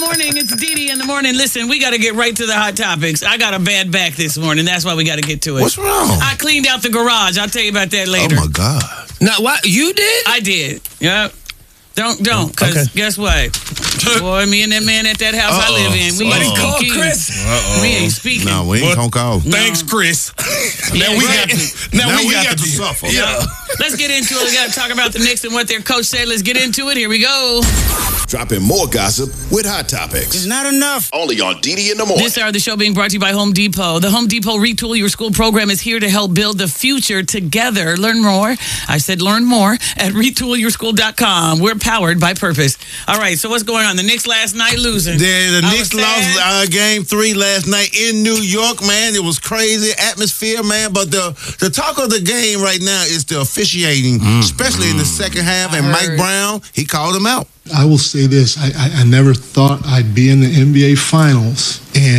Morning, it's Dee in the morning. Listen, we got to get right to the hot topics. I got a bad back this morning. That's why we got to get to it. What's wrong? I cleaned out the garage. I'll tell you about that later. Oh my God! Now, what you did? I did. Yep. Don't, because guess what? Boy, me and that man at that house I live in, we ain't speaking. Chris. We ain't speaking. No, we ain't gonna call. Thanks, Chris. Yeah, we got to suffer. Yeah. Let's get into it. We got to talk about the Knicks and what their coach said. Let's get into it. Here we go. Dropping more gossip with Hot Topics. It's not enough. Only on Dee in the morning. This hour of the show being brought to you by Home Depot. The Home Depot Retool Your School program is here to help build the future together. Learn more. I said learn more at retoolyourschool.com. We're powered by purpose. All right, so what's going on? The Knicks last night losing. The Knicks lost game 3 last night in New York, man. It was crazy atmosphere, man. But the talk of the game right now is the officiating, especially in the second half. And Mike Brown, he called him out. I will say this: I never thought I'd be in the NBA Finals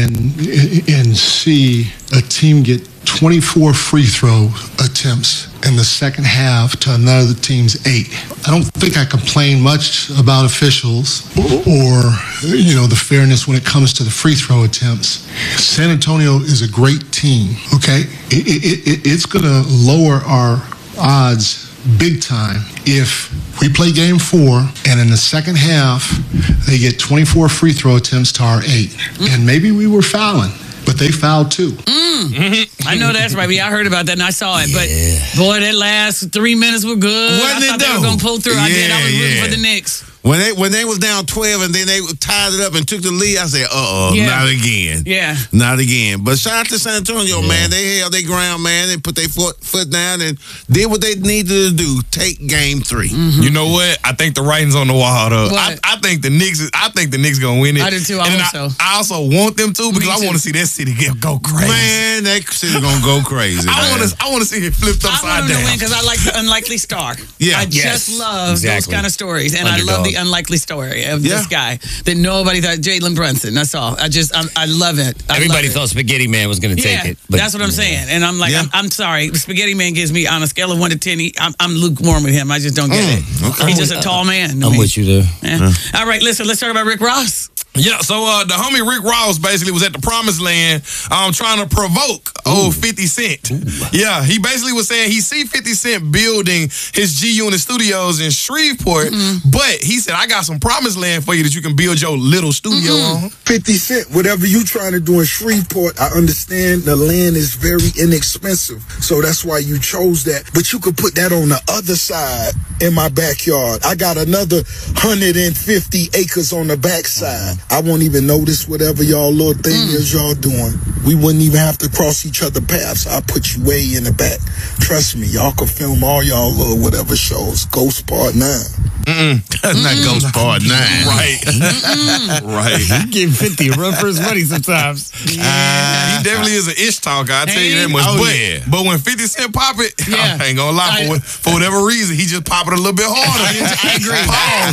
and see a team get 24 free throw attempts in the second half to another team's 8. I don't think I complain much about officials or the fairness when it comes to the free throw attempts. San Antonio is a great team. Okay, it's going to lower our odds big time if we play game 4 and in the second half they get 24 free throw attempts to our 8. And maybe we were fouling, but they fouled too. I know that's right. I heard about that and I saw it. But boy, that last 3 minutes were good. Wasn't I thought it they were going to pull through. I did. I was rooting for the Knicks. When they was down 12 and then they tied it up and took the lead, I said, not again. Yeah. Not again. But shout out to San Antonio, man. They held their ground, man. They put their foot down and did what they needed to do. Take game 3. You know what? I think the writing's on the wall, though. What? I think the Knicks gonna win it. I do too. I hope so. I also want them to because I want to see that city go crazy. Man, that city gonna go crazy. I want to see it flipped upside I want them to down. win because I like the unlikely star. Yeah. I just love those kind of stories. And I love the unlikely story of this guy that nobody thought, Jalen Brunson. That's all. I love it. Everybody thought Spaghetti Man was going to take it. But that's what I'm saying. And I'm like, I'm sorry. Spaghetti Man gives me, on a scale of 1 to 10, I'm lukewarm with him. I just don't get it. Okay. He's just a tall man. I'm with you there. Yeah. All right, listen, let's talk about Rick Ross. Yeah, so the homie Rick Ross basically was at the Promised Land trying to provoke 50 Cent. Yeah, he basically was saying he see 50 Cent building his G-Unit studios in Shreveport, but he said, I got some Promised Land for you that you can build your little studio on. 50 Cent, whatever you trying to do in Shreveport, I understand the land is very inexpensive, so that's why you chose that. But you could put that on the other side in my backyard. I got another 150 acres on the backside. I won't even notice whatever y'all little thing is y'all doing. We wouldn't even have to cross each other's paths. I'll put you way in the back. Trust me, y'all can film all y'all little whatever shows. Ghost Part 9. Not Ghost Part 9. Right. Right. He give 50 a run for his money sometimes. He definitely is an ish talker, I'll tell you that much. But when 50 Cent pop it, I ain't gonna lie, for whatever reason, he just pop it a little bit harder. I agree.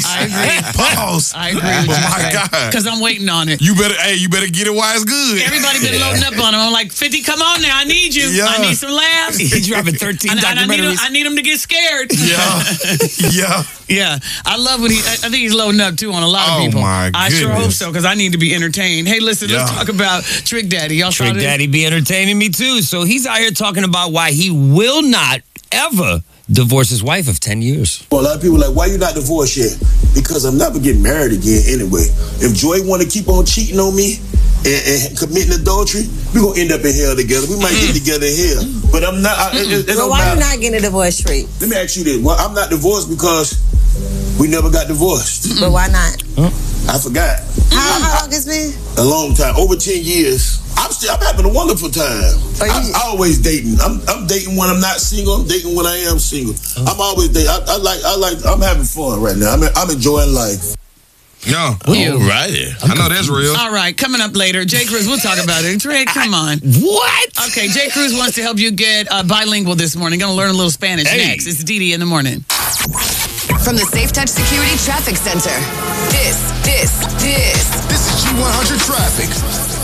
Pause. I agree. But my God. Because I'm waiting on it. You better get it while it's good. Everybody been loading up on him. I'm like, 50, come on now. I need you. Yeah. I need some laughs. He's dropping 13 documentaries. I need him to get scared. Yeah. Yeah. I love when I think he's loading up too on a lot of people. My I sure hope so because I need to be entertained. Hey, listen, let's talk about Trick Daddy. Y'all Trick Daddy be entertaining me too. So he's out here talking about why he will not ever divorce his wife of 10 years. Well, a lot of people are like, why you not divorced yet? Because I'm never getting married again anyway. If Joy want to keep on cheating on me and committing adultery, we're going to end up in hell together. We might get together in hell. But I'm not. Well, why you not getting a divorce, Treat? Let me ask you this. Well, I'm not divorced because we never got divorced. But why not? I forgot. How long it's been? A long time. Over 10 years. I'm having a wonderful time. I'm always dating. I'm dating when I'm not single. I'm dating when I am single. I'm always dating. I'm having fun right now. I'm enjoying life. Yeah. Alrighty. I know that's real. All right, coming up later, Jay Cruz, we'll talk about it. Trey, come on. What? Okay, Jay Cruz wants to help you get bilingual this morning. Gonna learn a little Spanish next. It's Dee in the morning. From the Safe Touch Security Traffic Center, this is G100 Traffic.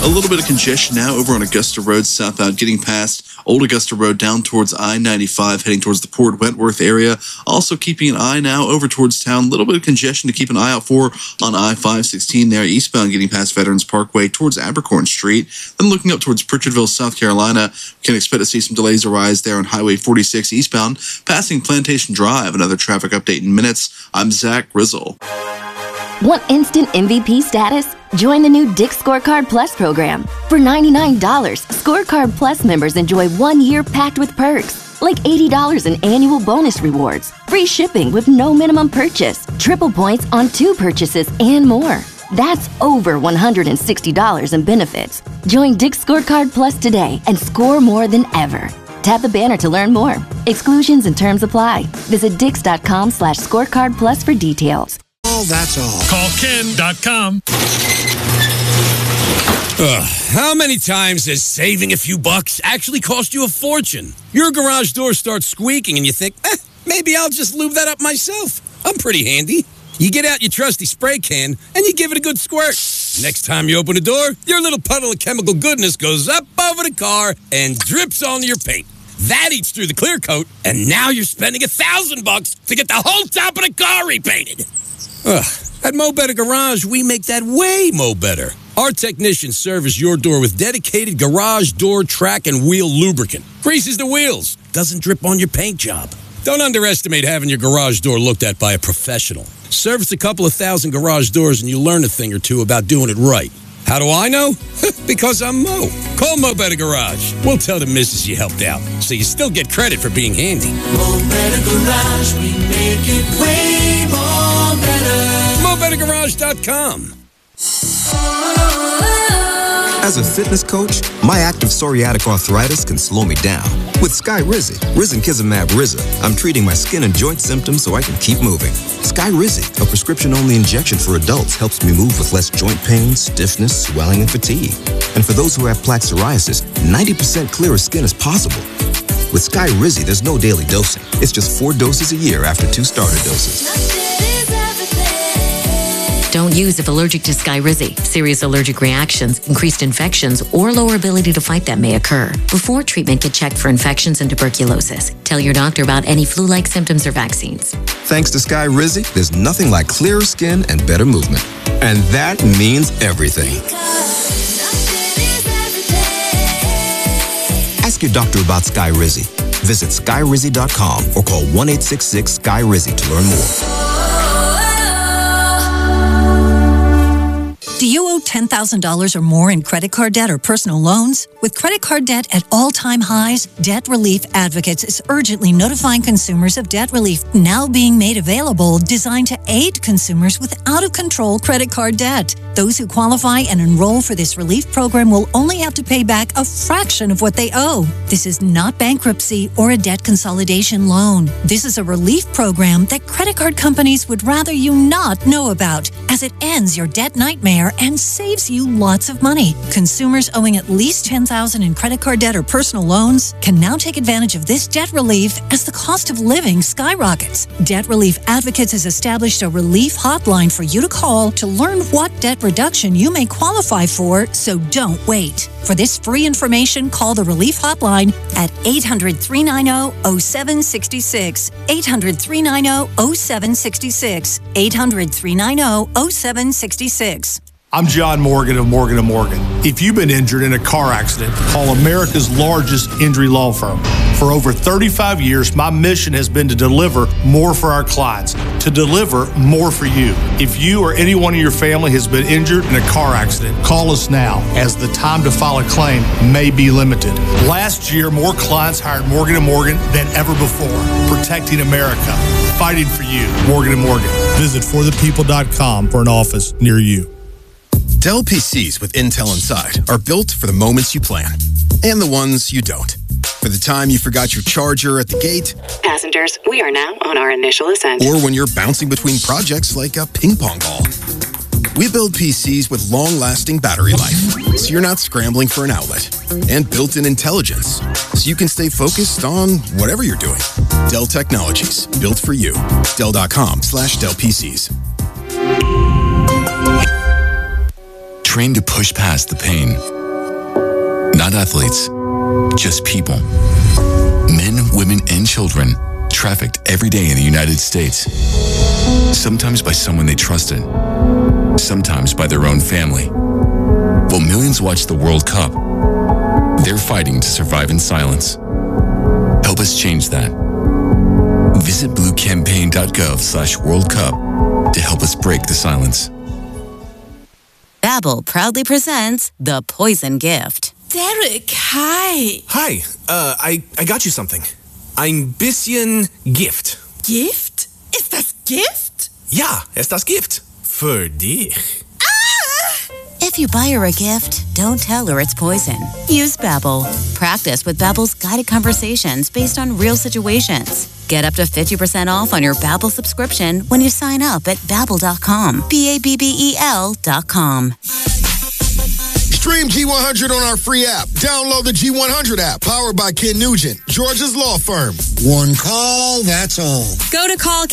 A little bit of congestion now over on Augusta Road southbound, getting past Old Augusta Road down towards I-95, heading towards the Port Wentworth area. Also keeping an eye now over towards town. A little bit of congestion to keep an eye out for on I-516 there, eastbound, getting past Veterans Parkway towards Abercorn Street. Then looking up towards Pritchardville, South Carolina, can expect to see some delays arise there on Highway 46 eastbound, passing Plantation Drive. Another traffic update in minutes. I'm Zach Rizzle. Want instant MVP status? Join the new Dick's Scorecard Plus program. For $99, Scorecard Plus members enjoy 1 year packed with perks, like $80 in annual bonus rewards, free shipping with no minimum purchase, triple points on 2 purchases, and more. That's over $160 in benefits. Join Dick's Scorecard Plus today and score more than ever. Tap the banner to learn more. Exclusions and terms apply. Visit dix.com/scorecard plus for details. That's all. Call Ken.com. How many times has saving a few bucks actually cost you a fortune? Your garage door starts squeaking and you think, maybe I'll just lube that up myself. I'm pretty handy. You get out your trusty spray can and you give it a good squirt. Next time you open the door, your little puddle of chemical goodness goes up over the car and drips onto your paint. That eats through the clear coat, and now you're spending $1,000 to get the whole top of the car repainted. At Mo Better Garage, we make that way mo better. Our technicians service your door with dedicated garage door track and wheel lubricant. Greases the wheels, doesn't drip on your paint job. Don't underestimate having your garage door looked at by a professional. Service a couple of thousand garage doors and you'll learn a thing or two about doing it right. How do I know? Because I'm Mo. Call Mo Better Garage. We'll tell the missus you helped out, so you still get credit for being handy. Mo Better Garage, we make it way more better. MoBetterGarage.com. As a fitness coach, my active psoriatic arthritis can slow me down. With Skyrizi, Risankizumab Rizza, I'm treating my skin and joint symptoms so I can keep moving. Skyrizi, a prescription-only injection for adults, helps me move with less joint pain, stiffness, swelling, and fatigue. And for those who have plaque psoriasis, 90% clearer skin is possible. With Skyrizi, there's no daily dosing. It's just 4 doses a year after 2 starter doses. Don't use if allergic to Skyrizi. Serious allergic reactions, increased infections, or lower ability to fight them may occur. Before treatment, get checked for infections and tuberculosis. Tell your doctor about any flu-like symptoms or vaccines. Thanks to Skyrizi, there's nothing like clearer skin and better movement. And that means everything. Ask your doctor about Skyrizi. Visit Skyrizi.com or call 1-866-SKY-RIZZI to learn more. Do you owe $10,000 or more in credit card debt or personal loans? With credit card debt at all-time highs, Debt Relief Advocates is urgently notifying consumers of debt relief now being made available, designed to aid consumers with out-of-control credit card debt. Those who qualify and enroll for this relief program will only have to pay back a fraction of what they owe. This is not bankruptcy or a debt consolidation loan. This is a relief program that credit card companies would rather you not know about, as it ends your debt nightmare and saves you lots of money. Consumers owing at least $10,000 in credit card debt or personal loans can now take advantage of this debt relief as the cost of living skyrockets. Debt Relief Advocates has established a relief hotline for you to call to learn what debt reduction you may qualify for, so don't wait. For this free information, call the relief hotline at 800-390-0766, 800-390-0766, 800-390-0766. I'm John Morgan of Morgan & Morgan. If you've been injured in a car accident, call America's largest injury law firm. For over 35 years, my mission has been to deliver more for our clients, to deliver more for you. If you or anyone in your family has been injured in a car accident, call us now, as the time to file a claim may be limited. Last year, more clients hired Morgan & Morgan than ever before, protecting America, fighting for you. Morgan & Morgan. Visit forthepeople.com for an office near you. Dell PCs with Intel inside are built for the moments you plan and the ones you don't. For the time you forgot your charger at the gate. Passengers, we are now on our initial ascent. Or when you're bouncing between projects like a ping pong ball. We build PCs with long-lasting battery life, so you're not scrambling for an outlet. And built-in intelligence, so you can stay focused on whatever you're doing. Dell Technologies, built for you. Dell.com/Dell PCs. Trained to push past the pain, Not athletes, just people. Men, women, and children trafficked every day in the United States. Sometimes by someone they trusted, sometimes by their own family. While millions watch the World Cup, they're fighting to survive in silence. Help us change that. Visit bluecampaign.gov/World Cup to help us break the silence. Babbel proudly presents The Poison Gift. Derek, hi. Hi, I got you something. Ein bisschen Gift. Gift? Ist das Gift? Ja, ist das Gift. Für dich. If you buy her a gift, don't tell her it's poison. Use Babbel. Practice with Babbel's guided conversations based on real situations. Get up to 50% off on your Babbel subscription when you sign up at Babbel.com. Babbel.com. Stream G100 on our free app. Download the G100 app, powered by Ken Nugent, Georgia's law firm. One call, that's all. Go to call